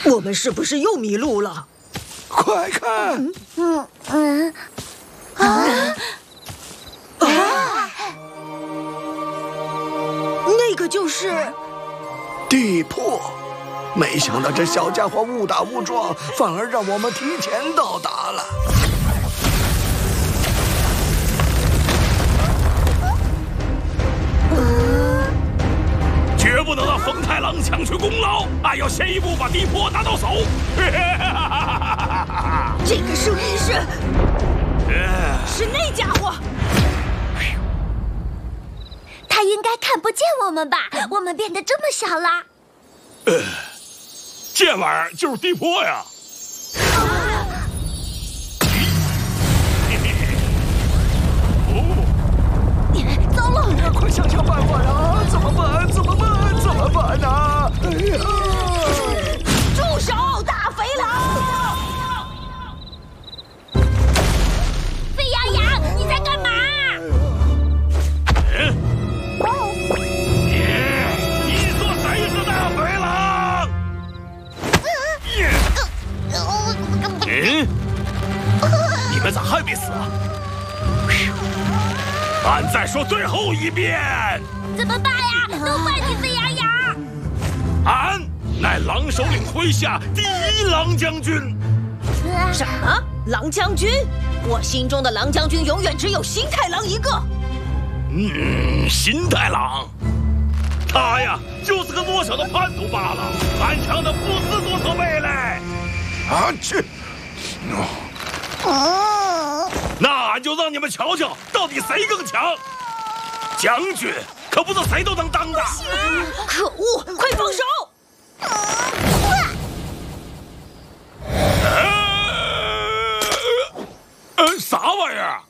我们是不是又迷路了？ 快看！ 那个就是地魄。没想到这小家伙误打误撞，反而让我们提前到达了。 绝不能让冯太郎抢去功劳，俺要先一步把地魄拿到手。 这个声音是那家伙。 他应该看不见我们吧？我们变得这么小了。 这玩意儿就是地魄呀！ 糟了！ 快想想办法呀！怎么办？怎么办？怎么办呢？哎呀！ 住手，大肥狼！ 沸羊羊，你在干嘛？ 你说谁是大肥狼？你们咋还没死啊？俺再说最后一遍。 怎么办呀？都怪你沸羊羊！ 俺乃狼首领麾下第一狼将军。 什么？狼将军？我心中的狼将军永远只有新太郎一个。 新太郎，他呀就是个弱小的叛徒罢了，俺强的不知多少倍嘞。 啊去！ 那俺就让你们瞧瞧，到底谁更强。将军可不是谁都能当的。 可恶！快放手！ 啥玩意儿？